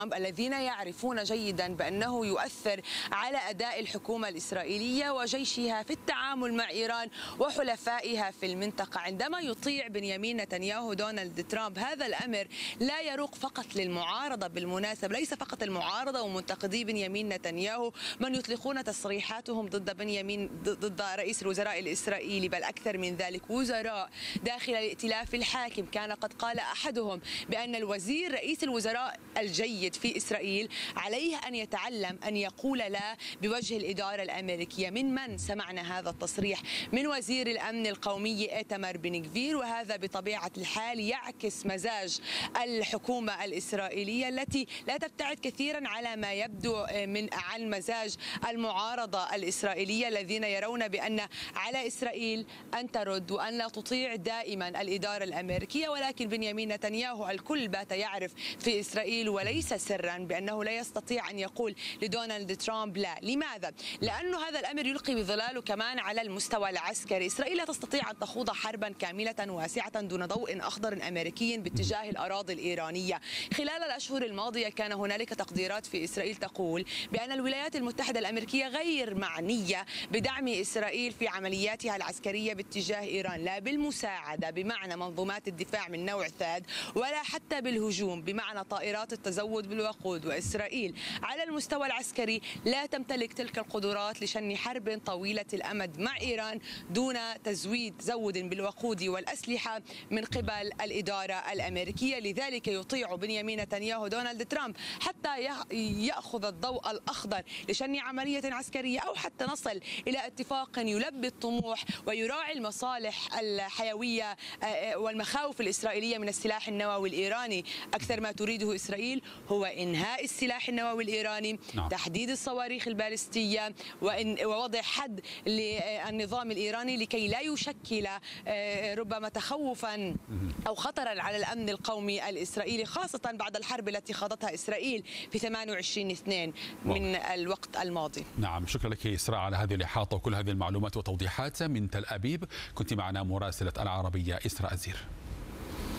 الذين يعرفون جيدا بأنه يؤثر على أداء الحكومة الإسرائيلية وجيشها في التعامل مع إيران وحلفائها في المنطقة. عندما يطيع بنيامين نتنياهو دونالد ترامب، هذا الأمر لا يروق فقط للمعارضة. بالمناسبة ليس فقط المعارضة ومنتقدي بنيامين نتنياهو من يطلقون تصريحاتهم ضد رئيس الوزراء الإسرائيلي، بل أكثر من ذلك وزراء داخل الائتلاف الحاكم. كان قد قال أحدهم بأن الوزير رئيس الوزراء الجيد في إسرائيل عليه أن يتعلم أن يقول لا بوجه الإدارة الأمريكية. من سمعنا هذا التصريح؟ من وزير الأمن القومي إيتمار بن غفير، وهذا بطبيعة الحال يعكس مزاج الحكومة الإسرائيلية التي لا تبتعد كثيرا على ما يبدو عن مزاج المعارضة الإسرائيلية الذين يرون بأن على إسرائيل أن ترد وأن لا تطيع دائما الإدارة الأمريكية. ولكن بنيامين نتنياهو الكل بات يعرف في إسرائيل وليس سرا بأنه لا يستطيع أن يقول لدونالد ترامب لا. لماذا؟ لأن هذا الأمر يلقي بظلاله كمان على المستوى العسكري. إسرائيل لا تستطيع أن تخوض حربا كاملة واسعة دون ضوء أخضر أمريكي باتجاه الأراضي الإيرانية. خلال الأشهر الماضية كان هنالك تقديرات في إسرائيل تقول بأن الولايات المتحدة الأمريكية غير معنية بدعم إسرائيل في عملياتها العسكرية باتجاه إيران، لا بالمساعدة بمعنى منظومات الدفاع من نوع ثاد، ولا حتى بالهجوم بمعنى طائرات التزود بالوقود. وإسرائيل على المستوى العسكري لا تمتلك تلك القدرات لشن حرب طويلة الأمد مع إيران دون زود بالوقود والأسلحة من قبل الإدارة الأمريكية. لذلك يطيع بنيامين نتنياهو دونالد ترامب حتى يأخذ الضوء الأخضر لشن عملية عسكرية، أو حتى نصل إلى اتفاق يلبي الطموح ويراعي المصالح الحيوية والمخاوف الإسرائيلية من السلاح النووي الإيراني. أكثر ما تريده إسرائيل هو إنهاء السلاح النووي الإيراني، تحديد الصواريخ البالستية، ووضع حد للنظام الإيراني لكي لا يشكل ربما تخوفا أو خطرا على الأمن القومي الإسرائيلي، خاصة بعد الحرب التي خاضتها إسرائيل في 28/2 من الوقت الماضي. نعم، شكرا لك إسراء على هذه الإحاطة وكل هذه المعلومات وتوضيحات من تل أبيب. كنت معنا مراسلة العربية إسراء أزير.